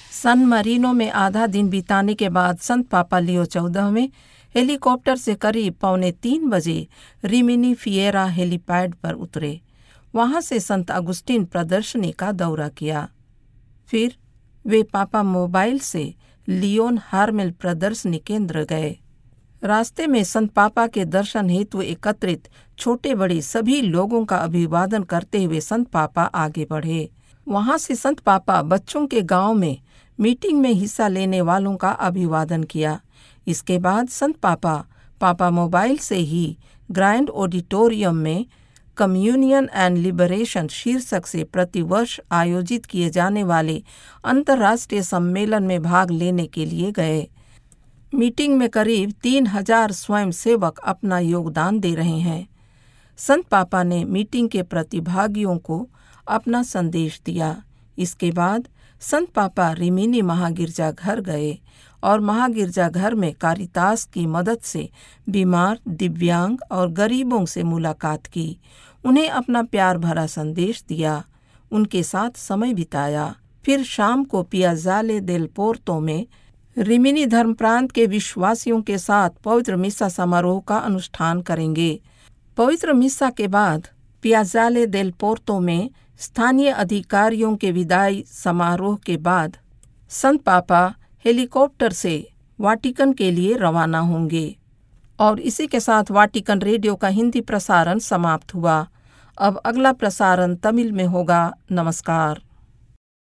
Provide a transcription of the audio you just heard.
सन Merino में आधा दिन बिताने के बाद संत पापा लियो 14वें हेलीकॉप्टर से करीब 2:45 रिमिनी फिएरा हेलीपैड पर उतरे। वहां से संत अगुस्टीन प्रदर्शनी का दौरा किया। फिर वे पापा मोबाइल से लियोन हार्मेल प्रदर्शनी केंद्र गए। रास्ते में संत पापा के दर्शन हेतु एकत्रित छोटे बड़े सभी लोगों का अभिवादन करते हुए संत पापा आगे बढ़े। वहां से संत पापा बच्चों के गांव में मीटिंग में हिस्सा लेने वालों का अभिवादन किया। इसके बाद संत पापा मोबाइल से ही ग्रैंड ऑडिटोरियम में कम्युनियन एंड लिबरेशन शीर्षक से प्रतिवर्ष आयोजित किए जाने वाले अंतर्राष्ट्रीय सम्मेलन में भाग लेने के लिए गए। मीटिंग में करीब 3000 स्वयंसेवक अपना योगदान दे रहे हैं। संत पापा ने मीटिंग के प्रतिभागियों को अपना संदेश दिया। इसके बाद संत पापा रिमिनी महागिरजा घर गए और महागिरजा घर में कारितास की मदद से बीमार, दिव्यांग और गरीबों से मुलाकात की। उन्हें अपना प्यार भरा संदेश दिया, उनके साथ समय बिताया। फिर शाम को पियाज़ाले देल पोर्तो में रिमिनी धर्म प्रांत के विश्वासियों के साथ पवित्र मिसा समारोह का अनुष्ठान करेंगे। पवित्र मिसा के बाद पियाज़ाले देल पोर्तो में स्थानीय अधिकारियों के विदाई समारोह के बाद संत पापा हेलीकॉप्टर से वाटिकन के लिए रवाना होंगे। और इसी के साथ वाटिकन रेडियो का हिंदी प्रसारण समाप्त हुआ। अब अगला प्रसारण तमिल में होगा। नमस्कार।